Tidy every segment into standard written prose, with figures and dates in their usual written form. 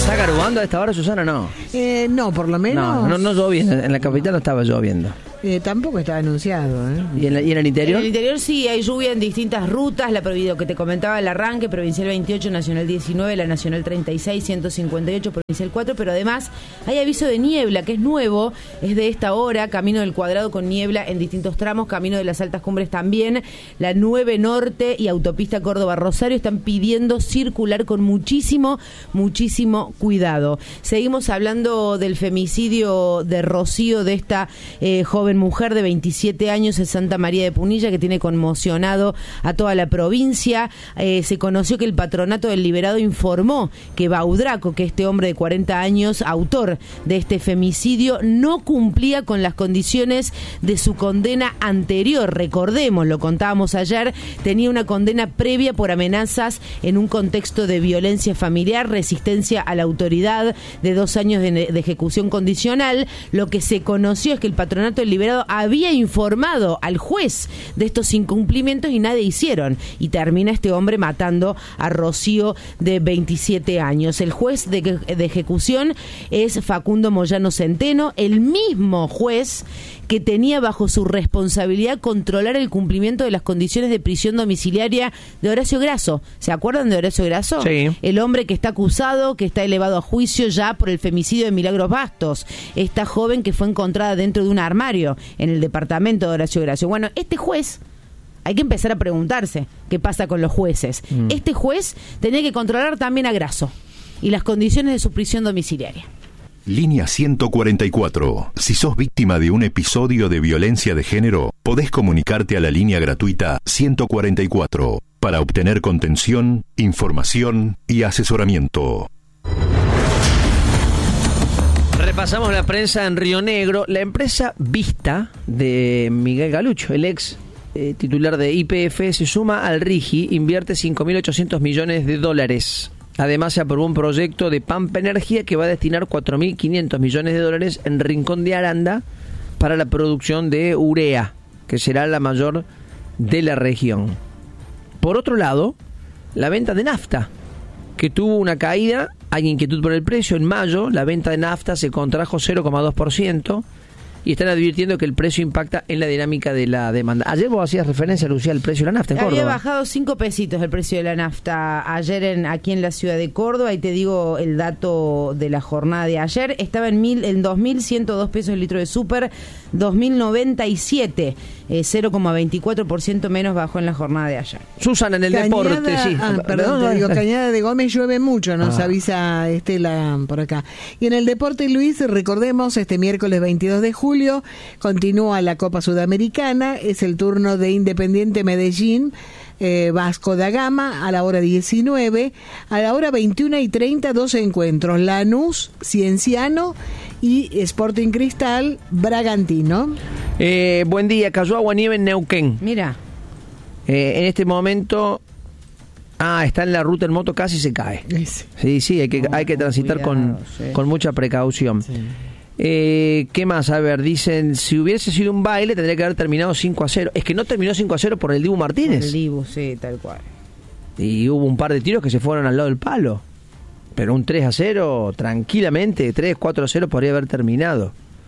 ¿Está garubando a esta hora, Susana? No. No, por lo menos. No lloviendo. En la capital no estaba lloviendo. Tampoco está anunciado. ¿Y en el interior? En el interior sí hay lluvia en distintas rutas. La prohibido que te comentaba, el arranque, Provincial 28, Nacional 19, la Nacional 36, 158, Provincial 4. Pero además hay aviso de niebla, que es nuevo. Es de esta hora. Camino del Cuadrado con niebla en distintos tramos. Camino de las Altas Cumbres también. La 9 Norte y Autopista Córdoba-Rosario están pidiendo circular con muchísimo cuidado. Seguimos hablando del femicidio de Rocío, de esta joven mujer de 27 años en Santa María de Punilla, que tiene conmocionado a toda la provincia. Se conoció que el Patronato del Liberado informó que Baudraco, que este hombre de 40 años, autor de este femicidio, no cumplía con las condiciones de su condena anterior. Recordemos, lo contábamos ayer, tenía una condena previa por amenazas en un contexto de violencia familiar, resistencia a la autoridad, de 2 años de ejecución condicional. Lo que se conoció es que el Patronato del Liberado había informado al juez de estos incumplimientos y nada hicieron, y termina este hombre matando a Rocío de 27 años. El juez de ejecución es Facundo Moyano Centeno, el mismo juez que tenía bajo su responsabilidad controlar el cumplimiento de las condiciones de prisión domiciliaria de Horacio Grasso. ¿Se acuerdan de Horacio Grasso? Sí. El hombre que está acusado, que está elevado a juicio ya por el femicidio de Milagros Bastos. Esta joven que fue encontrada dentro de un armario en el departamento de Horacio Grasso. Bueno, este juez, hay que empezar a preguntarse qué pasa con los jueces. Este juez tenía que controlar también a Grasso y las condiciones de su prisión domiciliaria. Línea 144. Si sos víctima de un episodio de violencia de género, podés comunicarte a la línea gratuita 144 para obtener contención, información y asesoramiento. Repasamos la prensa en Río Negro. La empresa Vista de Miguel Galucho, el ex titular de YPF, se suma al RIGI, invierte $5.800 millones. Además, se aprobó un proyecto de Pampa Energía que va a destinar $4.500 millones en Rincón de Aranda para la producción de urea, que será la mayor de la región. Por otro lado, la venta de nafta, que tuvo una caída, hay inquietud por el precio. En mayo, la venta de nafta se contrajo 0,2%. Y están advirtiendo que el precio impacta en la dinámica de la demanda. Ayer vos hacías referencia, Lucía, al precio de la nafta en Córdoba. Había bajado 5 pesitos el precio de la nafta ayer aquí en la ciudad de Córdoba. Y te digo el dato de la jornada de ayer. Estaba en 2.102 pesos el litro de súper, 2.097, 0,24% menos bajó en la jornada de ayer. Susana, en el deporte, sí. Cañada de Gómez llueve mucho, nos avisa Estela por acá. Y en el deporte, Luis, recordemos, este miércoles 22 de julio continúa la Copa Sudamericana, es el turno de Independiente Medellín, Vasco da Gama a la hora 19, a la hora 21:30 dos encuentros, Lanús, Cienciano y Sporting Cristal, Bragantino. Buen día, cayó aguanieve en Neuquén. Mira. En este momento está en la ruta en moto, casi se cae. Sí, hay que transitar cuidado, con mucha precaución. Sí. ¿Qué más? A ver, dicen, si hubiese sido un baile tendría que haber terminado 5-0. Es que no terminó 5-0 por el Dibu Martínez. Por el Dibu, sí, tal cual. Y hubo un par de tiros que se fueron al lado del palo. Pero un 3-0, tranquilamente, 3-4-0 podría haber terminado.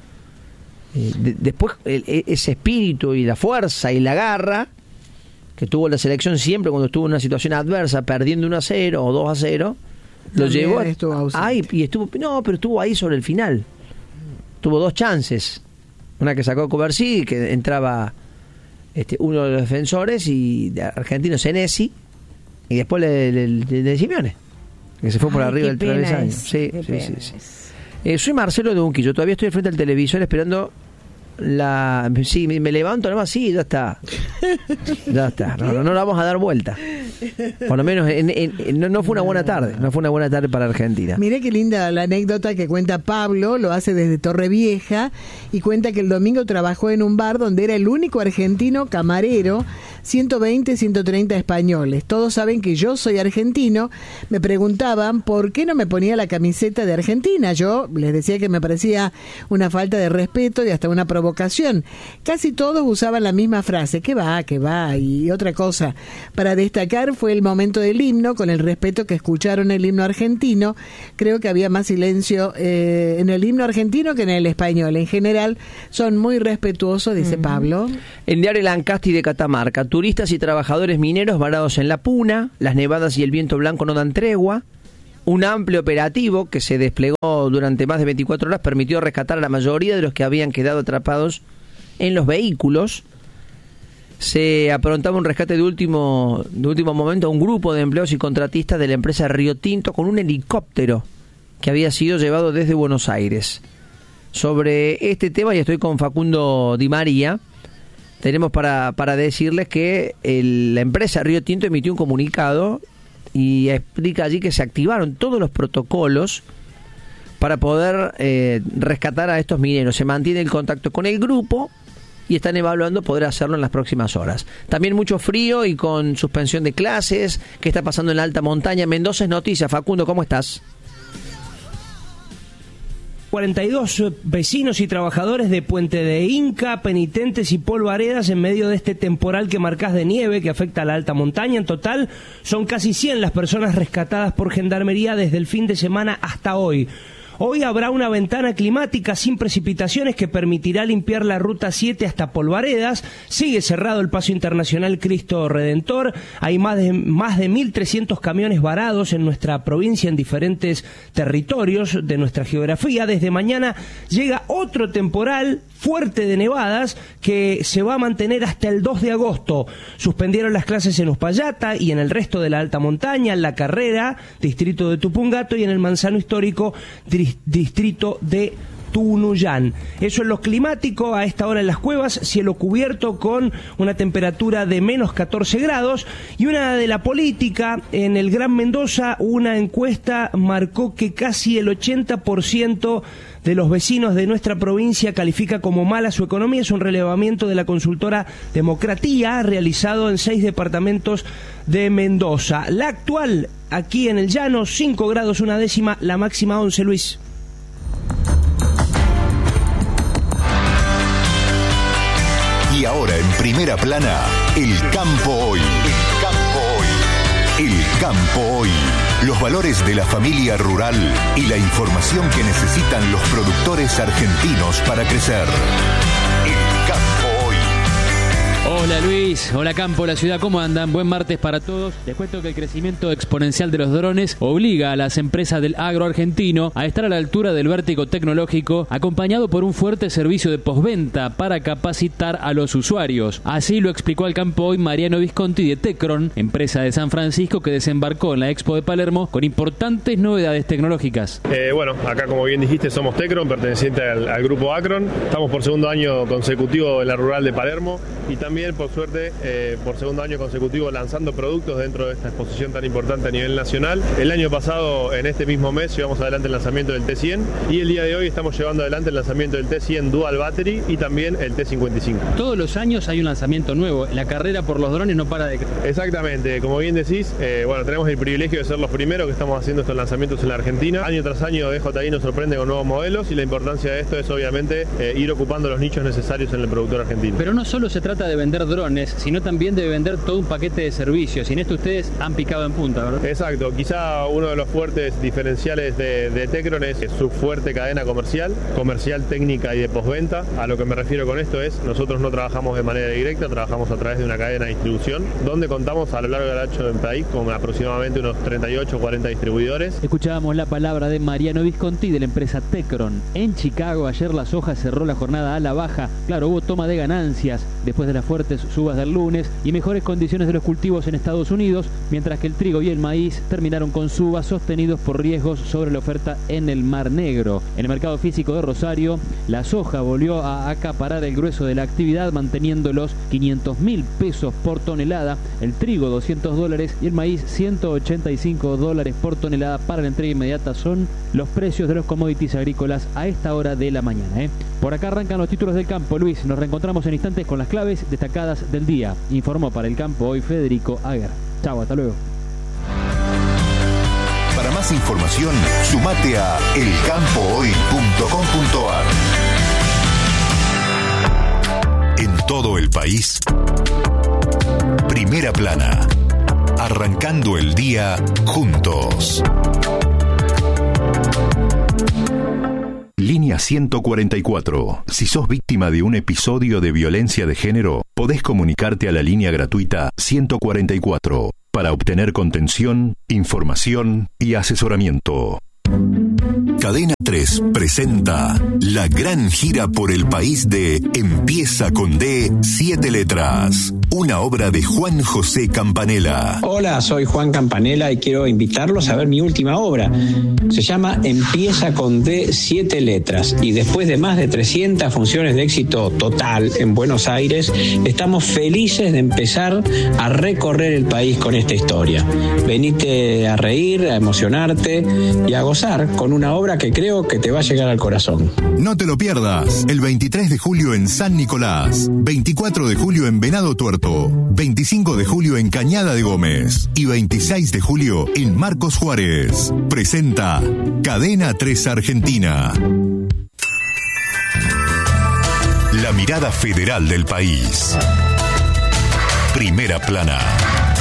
Después, ese espíritu y la fuerza y la garra que tuvo la selección siempre cuando estuvo en una situación adversa, perdiendo 1-0 o 2-0, lo llevó pero estuvo ahí sobre el final. Tuvo 2 chances, una que sacó Coversí, que entraba uno de los defensores y de argentino, Senesi, y después de Simeone, que se fue por arriba del travesaño. Sí. Soy Marcelo de Unquillo, todavía estoy al frente del televisor esperando sí, me levanto nomás, sí, ya está. No la vamos a dar vuelta. Por lo menos no fue una buena tarde. No fue una buena tarde para Argentina. Mirá qué linda la anécdota que cuenta Pablo, lo hace desde Torrevieja, y cuenta que el domingo trabajó en un bar donde era el único argentino camarero. 120, 130 españoles. Todos saben que yo soy argentino. Me preguntaban por qué no me ponía la camiseta de Argentina. Yo les decía que me parecía una falta de respeto y hasta una provocación. Casi todos usaban la misma frase, que va, y otra cosa. Para destacar fue el momento del himno, con el respeto que escucharon el himno argentino. Creo que había más silencio en el himno argentino que en el español. En general son muy respetuosos, dice Pablo. El diario Lancasti de Catamarca: turistas y trabajadores mineros varados en la puna, las nevadas y el viento blanco no dan tregua. Un amplio operativo que se desplegó durante más de 24 horas permitió rescatar a la mayoría de los que habían quedado atrapados en los vehículos. Se aprontaba un rescate de último momento a un grupo de empleados y contratistas de la empresa Río Tinto con un helicóptero que había sido llevado desde Buenos Aires. Sobre este tema, y estoy con Facundo Di María, tenemos para decirles que la empresa Río Tinto emitió un comunicado y explica allí que se activaron todos los protocolos para poder rescatar a estos mineros. Se mantiene el contacto con el grupo y están evaluando poder hacerlo en las próximas horas. También mucho frío y con suspensión de clases. ¿Qué está pasando en la alta montaña? Mendoza es noticia. Facundo, ¿cómo estás? 42 vecinos y trabajadores de Puente de Inca, Penitentes y Polvaredas en medio de este temporal que marcás de nieve que afecta a la alta montaña. En total son casi 100 las personas rescatadas por Gendarmería desde el fin de semana hasta hoy. Hoy habrá una ventana climática sin precipitaciones que permitirá limpiar la ruta 7 hasta Polvaredas. Sigue cerrado el paso internacional Cristo Redentor. Hay más de 1.300 camiones varados en nuestra provincia en diferentes territorios de nuestra geografía. Desde mañana llega otro temporal fuerte de nevadas que se va a mantener hasta el 2 de agosto. Suspendieron las clases en Uspallata y en el resto de la alta montaña, en La Carrera, distrito de Tupungato, y en el Manzano Histórico, distrito de Tunuyán. Eso es lo climático. A esta hora en las cuevas, cielo cubierto con una temperatura de menos 14 grados. Y una de la política, en el Gran Mendoza, una encuesta marcó que casi el 80% de los vecinos de nuestra provincia califica como mala su economía. Es un relevamiento de la consultora Democratía realizado en 6 departamentos de Mendoza. La actual, aquí en el llano, 5 grados una décima, la máxima 11, Luis. Y ahora en primera plana, el campo hoy. El campo hoy. El campo hoy. Los valores de la familia rural y la información que necesitan los productores argentinos para crecer. El campo hoy. Hola Luis, hola campo, la ciudad, ¿cómo andan? Buen martes para todos. Les cuento que el crecimiento exponencial de los drones obliga a las empresas del agro argentino a estar a la altura del vértigo tecnológico, acompañado por un fuerte servicio de postventa para capacitar a los usuarios. Así lo explicó al campo hoy Mariano Visconti de Tecron, empresa de San Francisco que desembarcó en la Expo de Palermo con importantes novedades tecnológicas. Bueno, acá como bien dijiste somos Tecron, perteneciente al grupo Acron. Estamos por segundo año consecutivo en la rural de Palermo y también por suerte por segundo año consecutivo lanzando productos dentro de esta exposición tan importante a nivel nacional. El año pasado, en este mismo mes, llevamos adelante el lanzamiento del T100 y el día de hoy estamos llevando adelante el lanzamiento del T100 Dual Battery y también el T55. Todos los años hay un lanzamiento nuevo, la carrera por los drones no para de crecer. Exactamente, como bien decís, bueno, tenemos el privilegio de ser los primeros que estamos haciendo estos lanzamientos en la Argentina. Año tras año DJI nos sorprende con nuevos modelos y la importancia de esto es obviamente ir ocupando los nichos necesarios en el productor argentino. Pero no solo se trata de vender drones, sino también de vender todo un paquete de servicios. Y en esto ustedes han picado en punta, ¿verdad? Exacto. Quizá uno de los fuertes diferenciales de Tecron es su fuerte cadena comercial, técnica y de postventa. A lo que me refiero con esto es, nosotros no trabajamos de manera directa, trabajamos a través de una cadena de distribución, donde contamos a lo largo del ancho del país con aproximadamente unos 38 o 40 distribuidores. Escuchábamos la palabra de Mariano Visconti de la empresa Tecron. En Chicago ayer la soja cerró la jornada a la baja. Claro, hubo toma de ganancias después de las fuertes subas del lunes y mejores condiciones de los cultivos en Estados Unidos, mientras que el trigo y el maíz terminaron con subas sostenidos por riesgos sobre la oferta en el Mar Negro. En el mercado físico de Rosario, la soja volvió a acaparar el grueso de la actividad, manteniendo los 500.000 pesos por tonelada, el trigo $200 y el maíz $185 por tonelada. Para la entrega inmediata son los precios de los commodities agrícolas a esta hora de la mañana. Por Por acá arrancan los títulos del campo. Luis, nos reencontramos en instantes con las claves destacadas del día. Informó para el campo hoy Federico Aguer. Chau, hasta luego. Para más información, sumate a elcampohoy.com.ar. En todo el país, Primera Plana. Arrancando el día juntos. Línea 144. Si sos víctima de un episodio de violencia de género, podés comunicarte a la línea gratuita 144 para obtener contención, información y asesoramiento. Cadena 3 presenta la gran gira por el país de Empieza con D, 7 letras. Una obra de Juan José Campanella. Hola, soy Juan Campanella y quiero invitarlos a ver mi última obra. Se llama Empieza con D, 7 letras. Y después de más de 300 funciones de éxito total en Buenos Aires, estamos felices de empezar a recorrer el país con esta historia. Venite a reír, a emocionarte y a gozar con una obra que creo que te va a llegar al corazón. No te lo pierdas. El 23 de julio en San Nicolás, 24 de julio en Venado Tuerto, 25 de julio en Cañada de Gómez y 26 de julio en Marcos Juárez. Presenta Cadena 3 Argentina. La mirada federal del país. Primera Plana.